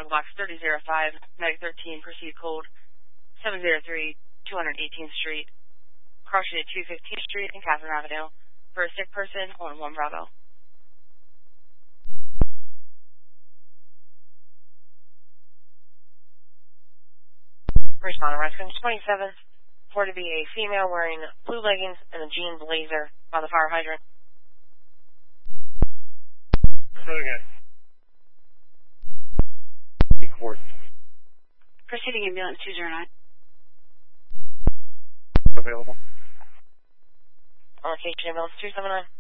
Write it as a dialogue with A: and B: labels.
A: box 3005, Medic 13, proceed code 703, 218th Street, cross street at 215th Street in Catherine Avenue, for a sick person on 1 Bravo. Responder, residence 27th, for to be a female wearing blue leggings and a jean blazer by the fire hydrant.
B: Okay. Court.
A: Proceeding ambulance 209.
B: Available.
A: On location ambulance 279.